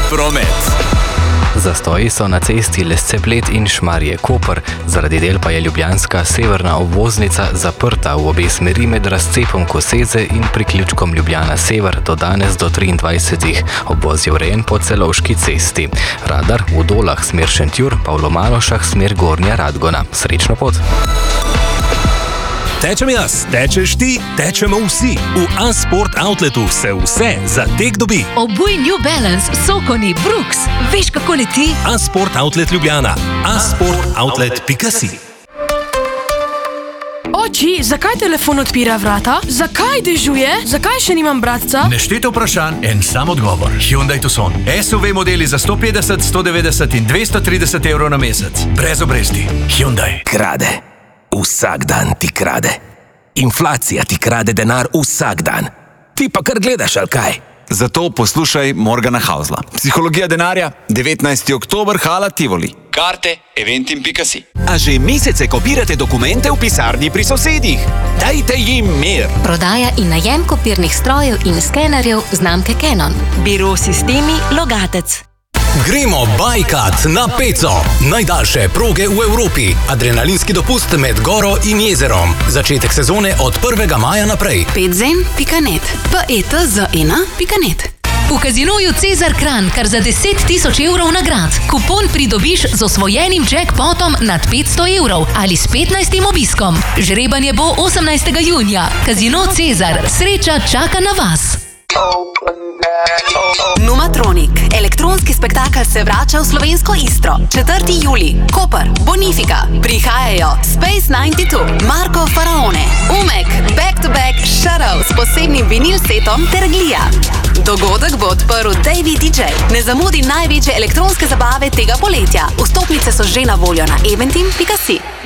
promet. Zastoji so na cesti Lesce-Bled in Šmarje-Koper, zaradi del pa je ljubljanska severna obvoznica zaprta v obe smeri med razcepom Koseze in priključkom Ljubljana-Sever do danes do 23. Obvoz je urejen po Celovški cesti. Radar v Dolah smer Šentjur, pa v Lomanošah smer Gornja Radgona. Srečno pot! Tečem jaz, tečeš ti, tečemo vsi. V A-Sport Outletu se vse za tek dobi. Obuj New Balance, Sokoni, Brooks. Veš, kako leti? A-Sport Outlet Ljubljana. asportoutlet.si. Oči, zakaj telefon odpira vrata? Zakaj dežuje? Zakaj še nimam bratca? Neštete vprašanj, en sam odgovor. Hyundai Tucson. SUV modeli za 150, 190 in 230 evrov na mesec. Brez obresti. Hyundai. Krade. Vsak dan ti krade. Inflacija ti krade denar vsak dan. Ti pa kar gledaš, ali kaj? Zato poslušaj Morgana Hausla. Psihologija denarja, 19. oktober, Hala Tivoli. Karte eventim.si. A že mesece kopirate dokumente v pisarni pri sosedih? Dajte jim mir. Prodaja in najem kopirnih strojev in skenerjev znamke Canon. Biro Sistemi Logatec. Gremo bajkat na Peco. Najdaljše proge v Evropi. Adrenalinski dopust med goro in jezerom. Začetek sezone od 1. maja naprej. Petzem.net PETZN.net. V Casinoju Cezar Kranj kar za 10 000 evrov nagrad. Kupon pridobiš z osvojenim jackpotom nad 500 evrov ali s 15. obiskom. Žrebanje bo 18. junija. Casino Cezar. Sreča čaka na vas. Numatronik. Elektronski spektakel se vrača v slovensko Istro. 4. julij. Koper. Bonifika. Prihajajo Space 92, Marko Faraone, Umek, Back to Back, Shadow s posebnim vinil setom ter Glija. Dogodek bo odprl Davey DJ. Ne zamudi največje elektronske zabave tega poletja. Vstopnice so že na voljo na eventim.si.